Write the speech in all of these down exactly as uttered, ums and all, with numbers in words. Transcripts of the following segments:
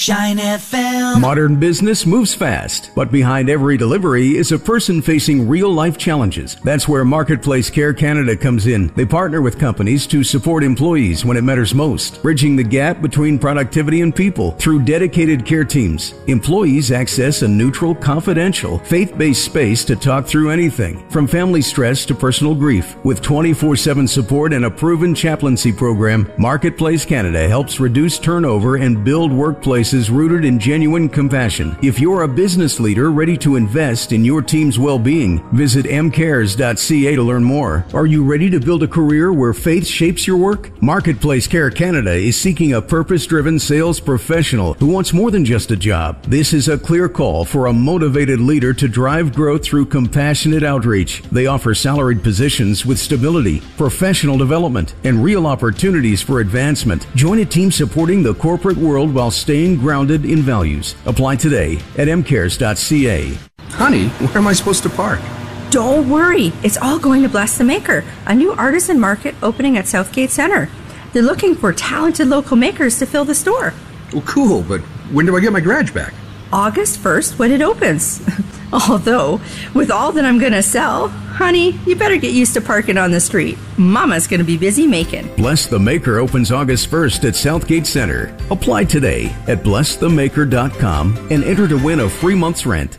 Shine F M. Modern business moves fast, but behind every delivery is a person facing real-life challenges. That's where Marketplace Care Canada comes in. They partner with companies to support employees when it matters most, bridging the gap between productivity and people through dedicated care teams. Employees access a neutral, confidential, faith-based space to talk through anything, from family stress to personal grief. With twenty-four seven support and a proven chaplaincy program, Marketplace Canada helps reduce turnover and build workplaces rooted in genuine compassion. If you're a business leader ready to invest in your team's well-being, visit m cares dot c a to learn more. Are you ready to build a career where faith shapes your work? Marketplace Care Canada is seeking a purpose-driven sales professional who wants more than just a job. This is a clear call for a motivated leader to drive growth through compassionate outreach. They offer salaried positions with stability, professional development, and real opportunities for advancement. Join a team supporting the corporate world while staying grounded in values. Apply today at m cares dot c a. Honey, where am I supposed to park? Don't worry. It's all going to Bless the Maker, a new artisan market opening at Southgate Centre. They're looking for talented local makers to fill the store. Well, cool, but when do I get my garage back? August first when it opens. Although, with all that I'm going to sell, honey, you better get used to parking on the street. Mama's going to be busy making. Bless the Maker opens August first at Southgate Centre. Apply today at bless the maker dot com and enter to win a free month's rent.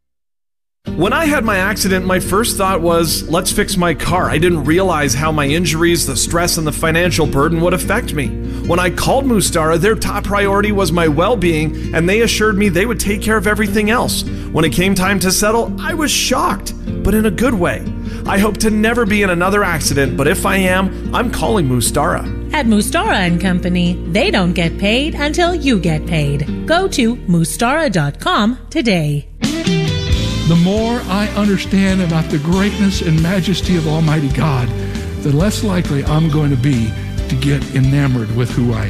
When I had my accident, my first thought was, let's fix my car. I didn't realize how my injuries, the stress, and the financial burden would affect me. When I called Mustara, their top priority was my well-being, and they assured me they would take care of everything else. When it came time to settle, I was shocked, but in a good way. I hope to never be in another accident, but if I am, I'm calling Mustara. At Mustara and Company, they don't get paid until you get paid. Go to mustara dot com today. The more I understand about the greatness and majesty of Almighty God, the less likely I'm going to be to get enamored with who I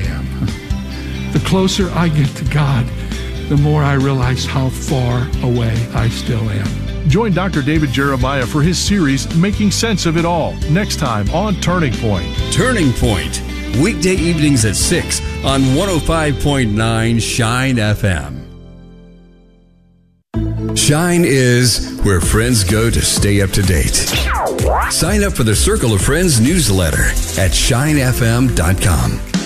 am. The closer I get to God, the more I realize how far away I still am. Join Doctor David Jeremiah for his series, Making Sense of It All, next time on Turning Point. Turning Point, weekday evenings at six on one oh five point nine Shine F M. Shine is where friends go to stay up to date. Sign up for the Circle of Friends newsletter at shine f m dot com.